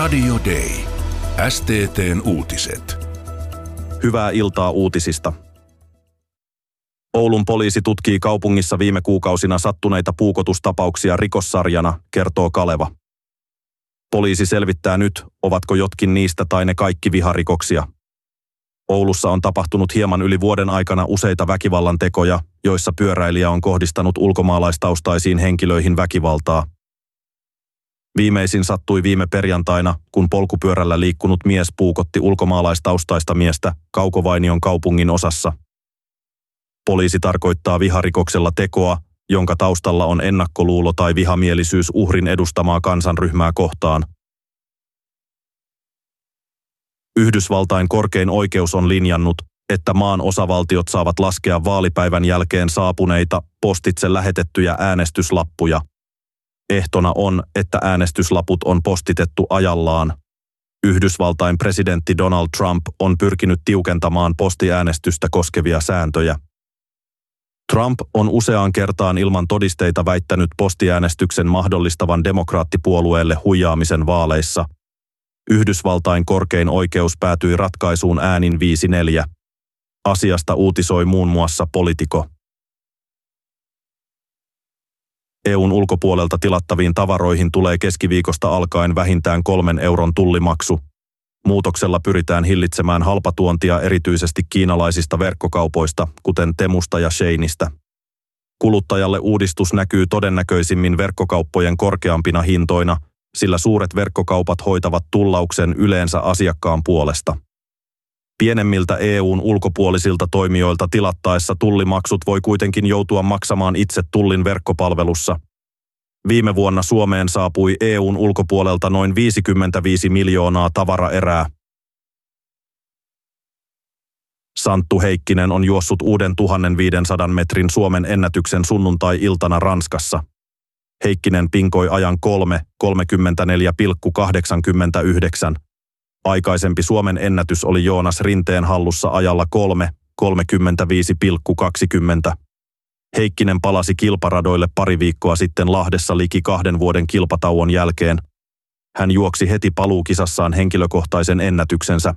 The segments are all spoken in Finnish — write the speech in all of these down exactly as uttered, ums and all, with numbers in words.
Radio Day. S T T:n uutiset. Hyvää iltaa uutisista. Oulun poliisi tutkii kaupungissa viime kuukausina sattuneita puukotustapauksia rikossarjana, kertoo Kaleva. Poliisi selvittää nyt, ovatko jotkin niistä tai ne kaikki viharikoksia. Oulussa on tapahtunut hieman yli vuoden aikana useita väkivallan tekoja, joissa pyöräilijä on kohdistanut ulkomaalaistaustaisiin henkilöihin väkivaltaa. Viimeisin sattui viime perjantaina, kun polkupyörällä liikkunut mies puukotti ulkomaalaistaustaista miestä Kaukovainion kaupungin osassa. Poliisi tarkoittaa viharikoksella tekoa, jonka taustalla on ennakkoluulo tai vihamielisyys uhrin edustamaa kansanryhmää kohtaan. Yhdysvaltain korkein oikeus on linjannut, että maan osavaltiot saavat laskea vaalipäivän jälkeen saapuneita postitse lähetettyjä äänestyslappuja. Ehtona on, että äänestyslaput on postitettu ajallaan. Yhdysvaltain presidentti Donald Trump on pyrkinyt tiukentamaan postiäänestystä koskevia sääntöjä. Trump on useaan kertaan ilman todisteita väittänyt postiäänestyksen mahdollistavan demokraattipuolueelle huijaamisen vaaleissa. Yhdysvaltain korkein oikeus päätyi ratkaisuun äänin viisi neljä. Asiasta uutisoi muun muassa Politico. E U:n ulkopuolelta tilattaviin tavaroihin tulee keskiviikosta alkaen vähintään kolmen euron tullimaksu. Muutoksella pyritään hillitsemään halpatuontia erityisesti kiinalaisista verkkokaupoista, kuten Temusta ja Sheinistä. Kuluttajalle uudistus näkyy todennäköisimmin verkkokauppojen korkeampina hintoina, sillä suuret verkkokaupat hoitavat tullauksen yleensä asiakkaan puolesta. Pienemmiltä E U:n ulkopuolisilta toimijoilta tilattaessa tullimaksut voi kuitenkin joutua maksamaan itse tullin verkkopalvelussa. Viime vuonna Suomeen saapui E U:n ulkopuolelta noin viisikymmentäviisi miljoonaa tavaraerää. Santtu Heikkinen on juossut uuden tuhatviisisataa metrin Suomen ennätyksen sunnuntai-iltana Ranskassa. Heikkinen pinkoi ajan kolme kolmekymmentäneljä pilkku kahdeksankymmentäyhdeksän. Aikaisempi Suomen ennätys oli Joonas Rinteen hallussa ajalla kolme kolmekymmentäviisi pilkku kaksikymmentä. Heikkinen palasi kilparadoille pari viikkoa sitten Lahdessa liki kahden vuoden kilpatauon jälkeen. Hän juoksi heti paluukisassaan henkilökohtaisen ennätyksensä.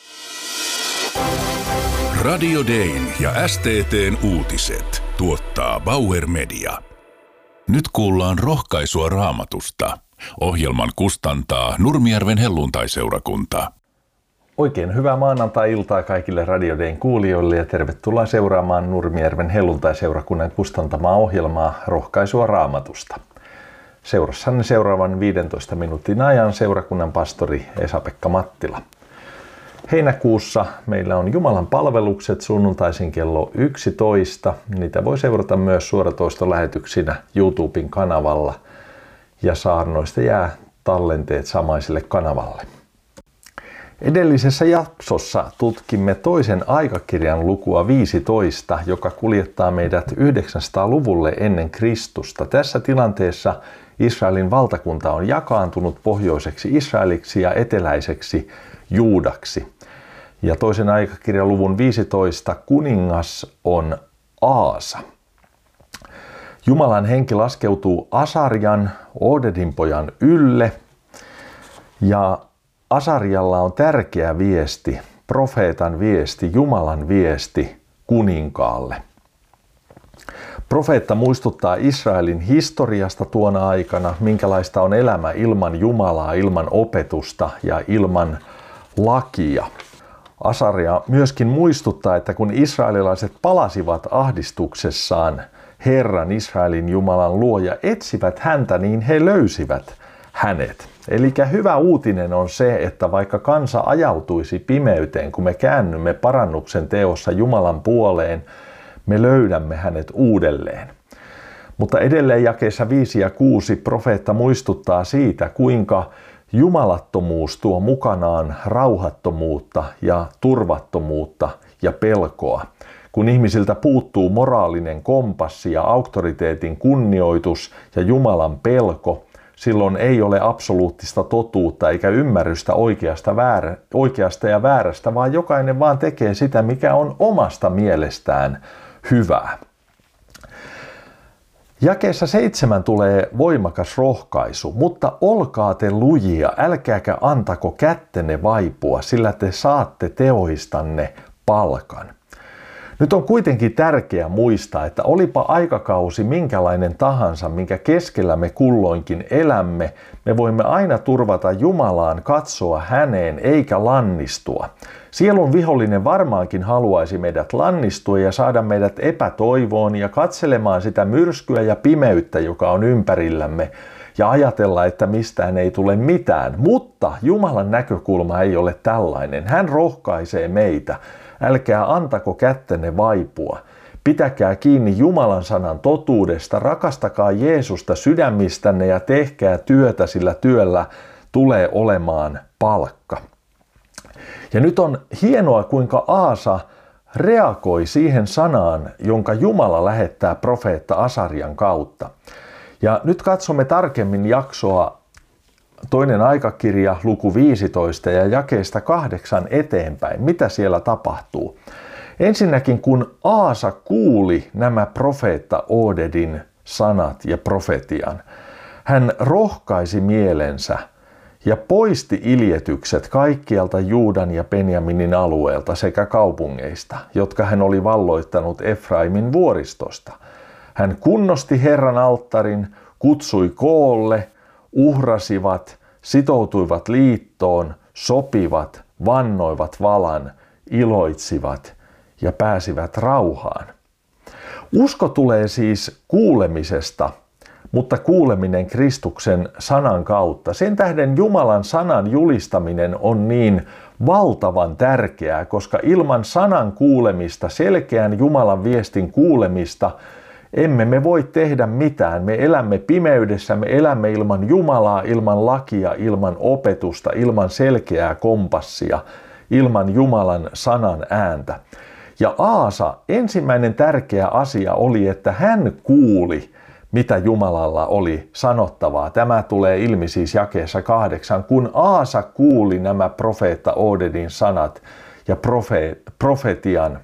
Radio Dayn ja S T T:n uutiset tuottaa Bauer Media. Nyt kuullaan rohkaisua Raamatusta. Ohjelman kustantaa Nurmijärven helluntai-seurakunta. Oikein hyvää maanantai-iltaa kaikille Radio Dayn kuulijoille ja tervetuloa seuraamaan Nurmijärven helluntai-seurakunnan kustantamaa ohjelmaa Rohkaisua Raamatusta. Seurassanne seuraavan viidentoista minuutin ajan seurakunnan pastori Esa-Pekka Mattila. Heinäkuussa meillä on Jumalan palvelukset sunnuntaisin kello yksitoista. Niitä voi seurata myös suoratoistolähetyksinä YouTuben kanavalla ja saarnoista jää tallenteet samaiselle kanavalle. Edellisessä jaksossa tutkimme toisen aikakirjan lukua viisitoista, joka kuljettaa meidät yhdeksänsataa-luvulle ennen Kristusta. Tässä tilanteessa Israelin valtakunta on jakaantunut pohjoiseksi Israeliksi ja eteläiseksi Juudaksi. Ja toisen aikakirjan luvun viisitoista kuningas on Aasa. Jumalan henki laskeutuu Asarjan, Odedin pojan ylle, ja Asarjalla on tärkeä viesti, profeetan viesti, Jumalan viesti kuninkaalle. Profeetta muistuttaa Israelin historiasta tuona aikana, minkälaista on elämä ilman Jumalaa, ilman opetusta ja ilman lakia. Asarja myöskin muistuttaa, että kun israelilaiset palasivat ahdistuksessaan Herran, Israelin Jumalan luo ja etsivät häntä, niin he löysivät hänet. Eli hyvä uutinen on se, että vaikka kansa ajautuisi pimeyteen, kun me käännymme parannuksen teossa Jumalan puoleen, me löydämme hänet uudelleen. Mutta edelleen jakeessa viisi ja kuusi profeetta muistuttaa siitä, kuinka jumalattomuus tuo mukanaan rauhattomuutta ja turvattomuutta ja pelkoa. Kun ihmisiltä puuttuu moraalinen kompassi ja auktoriteetin kunnioitus ja Jumalan pelko, silloin ei ole absoluuttista totuutta eikä ymmärrystä oikeasta, väärä, oikeasta ja väärästä, vaan jokainen vaan tekee sitä, mikä on omasta mielestään hyvää. Jakeessa seitsemän tulee voimakas rohkaisu, mutta olkaa te lujia, älkääkä antako kättenne vaipua, sillä te saatte teoistanne palkan. Nyt on kuitenkin tärkeää muistaa, että olipa aikakausi minkälainen tahansa, minkä keskellä me kulloinkin elämme, me voimme aina turvata Jumalaan, katsoa häneen eikä lannistua. Sielun vihollinen varmaankin haluaisi meidät lannistua ja saada meidät epätoivoon ja katselemaan sitä myrskyä ja pimeyttä, joka on ympärillämme, ja ajatella, että mistään ei tule mitään. Mutta Jumalan näkökulma ei ole tällainen. Hän rohkaisee meitä. Älkää antako kättenne vaipua. Pitäkää kiinni Jumalan sanan totuudesta, rakastakaa Jeesusta sydämistänne ja tehkää työtä, sillä työllä tulee olemaan palkka. Ja nyt on hienoa, kuinka Aasa reagoi siihen sanaan, jonka Jumala lähettää profeetta Asarian kautta. Ja nyt katsomme tarkemmin jaksoa toinen aikakirja, luku viisitoista ja jakeesta kahdeksan eteenpäin. Mitä siellä tapahtuu? Ensinnäkin kun Aasa kuuli nämä profeetta Odedin sanat ja profetian, hän rohkaisi mielensä ja poisti iljetykset kaikkialta Juudan ja Benjaminin alueelta sekä kaupungeista, jotka hän oli valloittanut Efraimin vuoristosta. Hän kunnosti Herran alttarin, kutsui koolle, uhrasivat, sitoutuivat liittoon, sopivat, vannoivat valan, iloitsivat ja pääsivät rauhaan. Usko tulee siis kuulemisesta, mutta kuuleminen Kristuksen sanan kautta. Sen tähden Jumalan sanan julistaminen on niin valtavan tärkeää, koska ilman sanan kuulemista, selkeän Jumalan viestin kuulemista, emme me voi tehdä mitään. Me elämme pimeydessä, me elämme ilman Jumalaa, ilman lakia, ilman opetusta, ilman selkeää kompassia, ilman Jumalan sanan ääntä. Ja Aasa, ensimmäinen tärkeä asia oli, että hän kuuli, mitä Jumalalla oli sanottavaa. Tämä tulee ilmi siis jakeessa kahdeksan. Kun Aasa kuuli nämä profeetta Odedin sanat ja profe- profetian,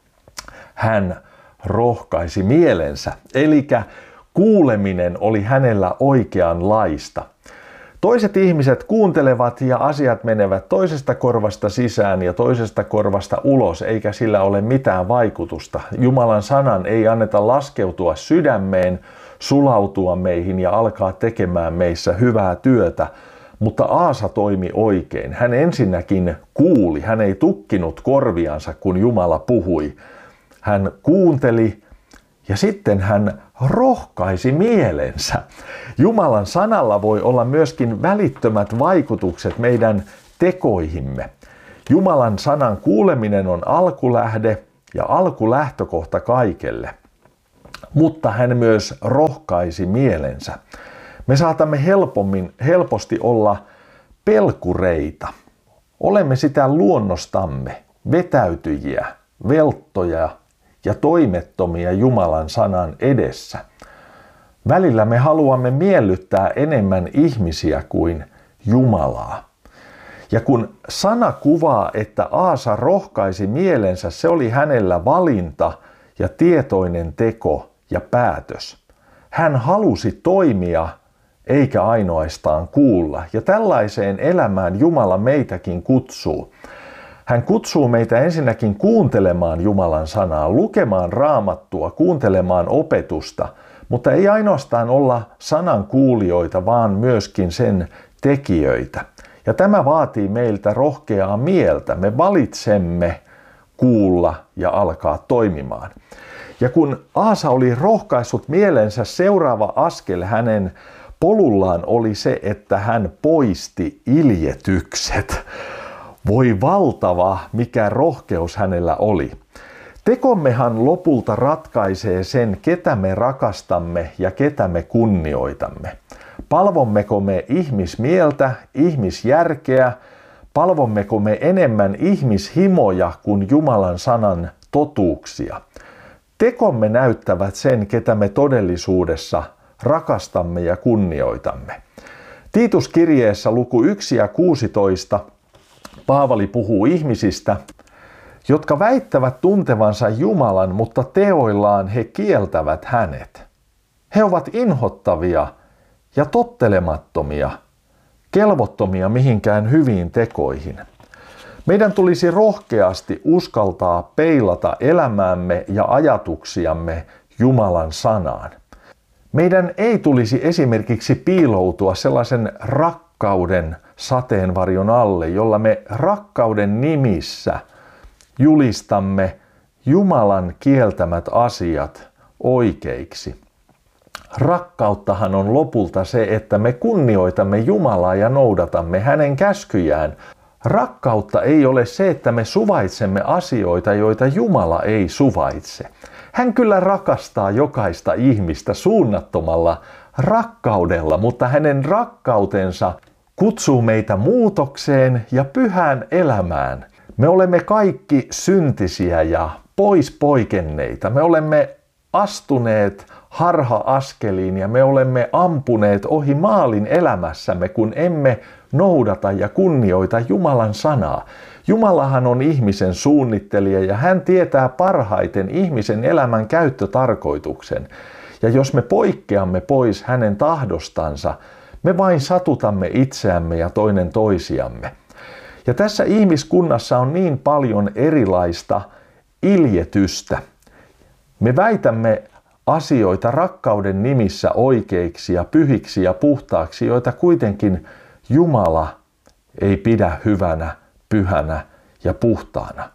hän rohkaisi mielensä. Eli kuuleminen oli hänellä oikeanlaista. Toiset ihmiset kuuntelevat ja asiat menevät toisesta korvasta sisään ja toisesta korvasta ulos, eikä sillä ole mitään vaikutusta. Jumalan sanan ei anneta laskeutua sydämeen, sulautua meihin ja alkaa tekemään meissä hyvää työtä. Mutta Aasa toimi oikein. Hän ensinnäkin kuuli, hän ei tukkinut korviansa, kun Jumala puhui. Hän kuunteli ja sitten hän rohkaisi mielensä. Jumalan sanalla voi olla myöskin välittömät vaikutukset meidän tekoihimme. Jumalan sanan kuuleminen on alkulähde ja alkulähtökohta kaikelle. Mutta hän myös rohkaisi mielensä. Me saatamme helpommin, helposti olla pelkureita. Olemme sitä luonnostamme, vetäytyjiä, velttoja ja toimettomia Jumalan sanan edessä. Välillä me haluamme miellyttää enemmän ihmisiä kuin Jumalaa. Ja kun sana kuvaa, että Aasa rohkaisi mielensä, se oli hänellä valinta ja tietoinen teko ja päätös. Hän halusi toimia eikä ainoastaan kuulla. Ja tällaiseen elämään Jumala meitäkin kutsuu. Hän kutsuu meitä ensinnäkin kuuntelemaan Jumalan sanaa, lukemaan Raamattua, kuuntelemaan opetusta, mutta ei ainoastaan olla sanan kuulijoita, vaan myöskin sen tekijöitä. Ja tämä vaatii meiltä rohkeaa mieltä. Me valitsemme kuulla ja alkaa toimimaan. Ja kun Aasa oli rohkaissut mielensä, seuraava askel hänen polullaan oli se, että hän poisti iljetykset. Voi valtava, mikä rohkeus hänellä oli. Tekommehan lopulta ratkaisee sen, ketä me rakastamme ja ketä me kunnioitamme. Palvommeko me ihmismieltä, ihmisjärkeä, palvommeko me enemmän ihmishimoja kuin Jumalan sanan totuuksia. Tekomme näyttävät sen, ketä me todellisuudessa rakastamme ja kunnioitamme. Tiituskirjeessä luku yksi ja kuusitoista Paavali puhuu ihmisistä, jotka väittävät tuntevansa Jumalan, mutta teoillaan he kieltävät hänet. He ovat inhottavia ja tottelemattomia, kelvottomia mihinkään hyviin tekoihin. Meidän tulisi rohkeasti uskaltaa peilata elämäämme ja ajatuksiamme Jumalan sanaan. Meidän ei tulisi esimerkiksi piiloutua sellaisen rakkauden sateenvarjon alle, jolla me rakkauden nimissä julistamme Jumalan kieltämät asiat oikeiksi. Rakkauttahan on lopulta se, että me kunnioitamme Jumalaa ja noudatamme hänen käskyjään. Rakkautta ei ole se, että me suvaitsemme asioita, joita Jumala ei suvaitse. Hän kyllä rakastaa jokaista ihmistä suunnattomalla rakkaudella, mutta hänen rakkautensa kutsuu meitä muutokseen ja pyhään elämään. Me olemme kaikki syntisiä ja pois poikenneita. Me olemme astuneet harha-askeliin ja me olemme ampuneet ohi maalin elämässämme, kun emme noudata ja kunnioita Jumalan sanaa. Jumalahan on ihmisen suunnittelija ja hän tietää parhaiten ihmisen elämän käyttötarkoituksen. Ja jos me poikkeamme pois hänen tahdostansa, me vain satutamme itseämme ja toinen toisiamme. Ja tässä ihmiskunnassa on niin paljon erilaista iljetystä. Me väitämme asioita rakkauden nimissä oikeiksi ja pyhiksi ja puhtaaksi, joita kuitenkin Jumala ei pidä hyvänä, pyhänä ja puhtaana.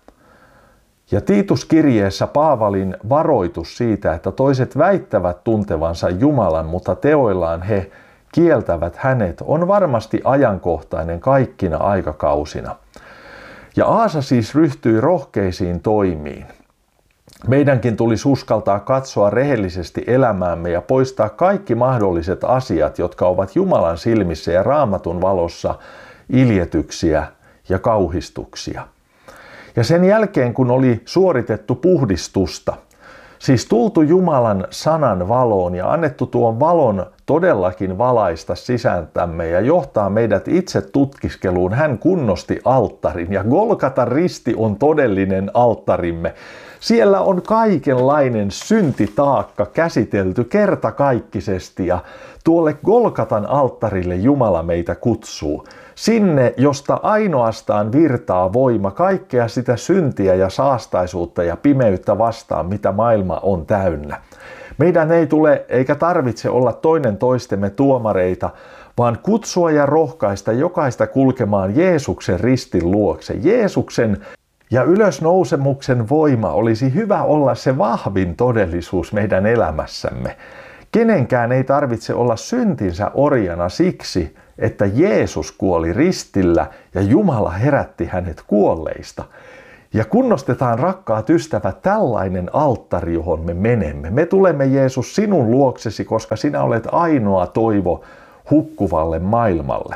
Ja Tiituskirjeessä Paavalin varoitus siitä, että toiset väittävät tuntevansa Jumalan, mutta teoillaan he kieltävät hänet, on varmasti ajankohtainen kaikkina aikakausina. Ja Aasa siis ryhtyi rohkeisiin toimiin. Meidänkin tulisi uskaltaa katsoa rehellisesti elämäämme ja poistaa kaikki mahdolliset asiat, jotka ovat Jumalan silmissä ja Raamatun valossa iljetyksiä ja kauhistuksia. Ja sen jälkeen, kun oli suoritettu puhdistusta, siis tultu Jumalan sanan valoon ja annettu tuon valon todellakin valaista sisäntämme ja johtaa meidät itse tutkiskeluun, hän kunnosti alttarin ja Golgatan risti on todellinen alttarimme. Siellä on kaikenlainen syntitaakka käsitelty kertakaikkisesti ja tuolle Golgatan alttarille Jumala meitä kutsuu. Sinne, josta ainoastaan virtaa voima kaikkea sitä syntiä ja saastaisuutta ja pimeyttä vastaan, mitä maailma on täynnä. Meidän ei tule eikä tarvitse olla toinen toistemme tuomareita, vaan kutsua ja rohkaista jokaista kulkemaan Jeesuksen ristin luokse. Jeesuksen ja ylösnousemuksen voima olisi hyvä olla se vahvin todellisuus meidän elämässämme. Kenenkään ei tarvitse olla syntinsä orjana siksi, että Jeesus kuoli ristillä ja Jumala herätti hänet kuolleista. Ja kunnostetaan, rakkaat ystävät, tällainen alttari, johon me menemme. Me tulemme, Jeesus, sinun luoksesi, koska sinä olet ainoa toivo hukkuvalle maailmalle.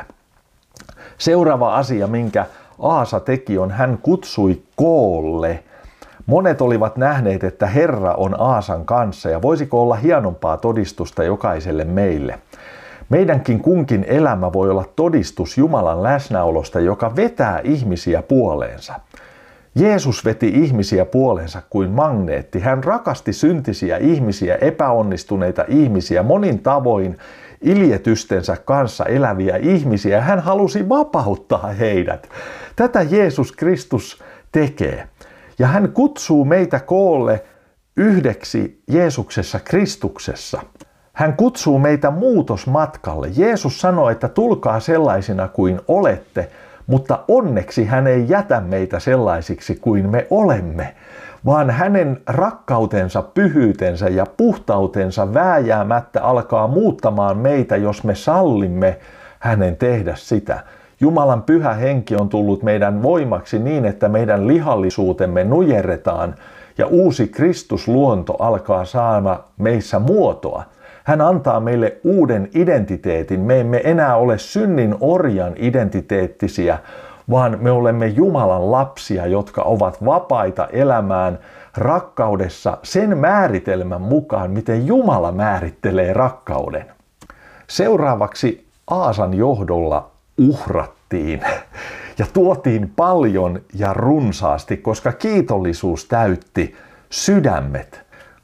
Seuraava asia, minkä Aasa teki, on hän kutsui koolle. Monet olivat nähneet, että Herra on Aasan kanssa, ja voisiko olla hienompaa todistusta jokaiselle meille. Meidänkin kunkin elämä voi olla todistus Jumalan läsnäolosta, joka vetää ihmisiä puoleensa. Jeesus veti ihmisiä puoleensa kuin magneetti. Hän rakasti syntisiä ihmisiä, epäonnistuneita ihmisiä, monin tavoin iljetystensä kanssa eläviä ihmisiä. Hän halusi vapauttaa heidät. Tätä Jeesus Kristus tekee. Ja hän kutsuu meitä koolle yhdeksi Jeesuksessa Kristuksessa. Hän kutsuu meitä muutosmatkalle. Jeesus sanoi, että tulkaa sellaisina kuin olette, mutta onneksi hän ei jätä meitä sellaisiksi kuin me olemme, vaan hänen rakkautensa, pyhyytensä ja puhtautensa vääjäämättä alkaa muuttamaan meitä, jos me sallimme hänen tehdä sitä. Jumalan pyhä henki on tullut meidän voimaksi niin, että meidän lihallisuutemme nujerretaan ja uusi Kristusluonto alkaa saada meissä muotoa. Hän antaa meille uuden identiteetin. Me emme enää ole synnin orjan identiteettisiä, vaan me olemme Jumalan lapsia, jotka ovat vapaita elämään rakkaudessa sen määritelmän mukaan, miten Jumala määrittelee rakkauden. Seuraavaksi Aasan johdolla uhrattiin ja tuotiin paljon ja runsaasti, koska kiitollisuus täytti sydämet.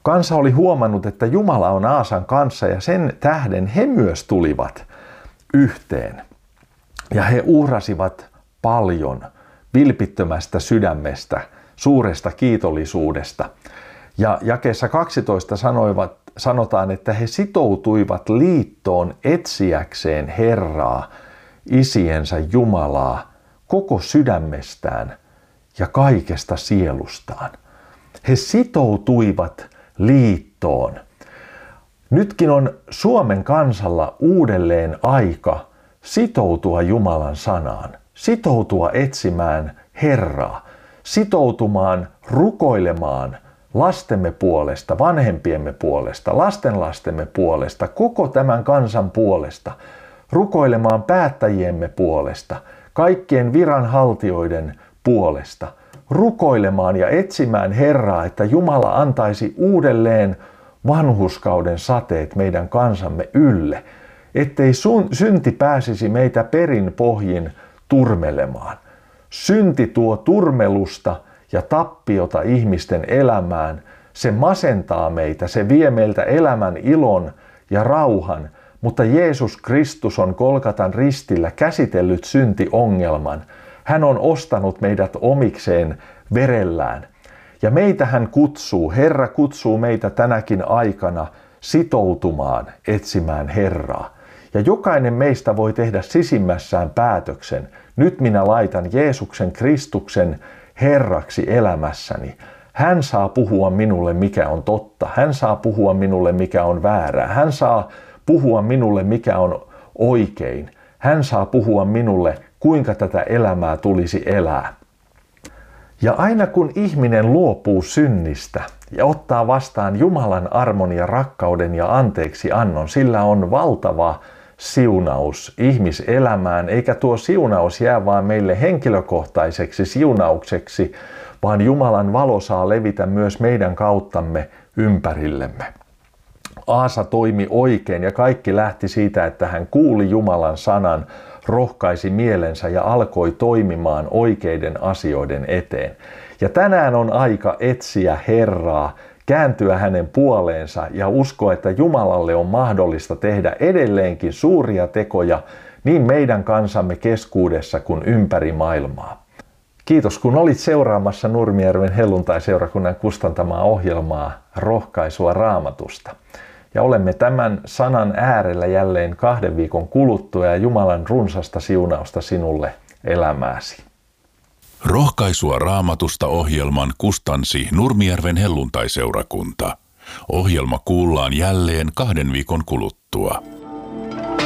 Kansa oli huomannut, että Jumala on Aasan kanssa ja sen tähden he myös tulivat yhteen. Ja he uhrasivat paljon vilpittömästä sydämestä, suuresta kiitollisuudesta. Ja jakeessa kaksitoista sanoivat, sanotaan, että he sitoutuivat liittoon etsiäkseen Herraa, isiensä Jumalaa, koko sydämestään ja kaikesta sielustaan. He sitoutuivat liittoon. Nytkin on Suomen kansalla uudelleen aika sitoutua Jumalan sanaan, sitoutua etsimään Herraa, sitoutumaan rukoilemaan lastemme puolesta, vanhempiemme puolesta, lastenlastemme puolesta, koko tämän kansan puolesta, rukoilemaan päättäjiemme puolesta, kaikkien viranhaltijoiden puolesta, rukoilemaan ja etsimään Herraa, että Jumala antaisi uudelleen vanhurskauden sateet meidän kansamme ylle, ettei sun, synti pääsisi meitä perin pohjin turmelemaan. Synti tuo turmelusta ja tappiota ihmisten elämään. Se masentaa meitä, se vie meiltä elämän ilon ja rauhan, mutta Jeesus Kristus on Golgatan ristillä käsitellyt syntiongelman. Hän on ostanut meidät omikseen verellään. Ja meitä hän kutsuu, Herra kutsuu meitä tänäkin aikana sitoutumaan, etsimään Herraa. Ja jokainen meistä voi tehdä sisimmässään päätöksen. Nyt minä laitan Jeesuksen Kristuksen Herraksi elämässäni. Hän saa puhua minulle, mikä on totta. Hän saa puhua minulle, mikä on väärää. Hän saa puhua minulle, mikä on oikein. Hän saa puhua minulle, kuinka tätä elämää tulisi elää. Ja aina kun ihminen luopuu synnistä ja ottaa vastaan Jumalan armon ja rakkauden ja anteeksi annon, sillä on valtava siunaus ihmiselämään, eikä tuo siunaus jää vaan meille henkilökohtaiseksi siunaukseksi, vaan Jumalan valo saa levitä myös meidän kauttamme ympärillemme. Aasa toimi oikein ja kaikki lähti siitä, että hän kuuli Jumalan sanan, rohkaisi mielensä ja alkoi toimimaan oikeiden asioiden eteen. Ja tänään on aika etsiä Herraa, kääntyä hänen puoleensa ja uskoa, että Jumalalle on mahdollista tehdä edelleenkin suuria tekoja niin meidän kansamme keskuudessa kuin ympäri maailmaa. Kiitos kun olit seuraamassa Nurmijärven helluntai-seurakunnan kustantamaa ohjelmaa Rohkaisua Raamatusta. Ja olemme tämän sanan äärellä jälleen kahden viikon kuluttua ja Jumalan runsasta siunausta sinulle elämääsi. Rohkaisua Raamatusta ohjelman kustansi Nurmijärven helluntai-seurakunta. Ohjelma kuullaan jälleen kahden viikon kuluttua.